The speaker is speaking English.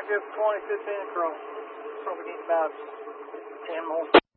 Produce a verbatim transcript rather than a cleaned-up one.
good for twenty fifteen across. Probably need about ten more.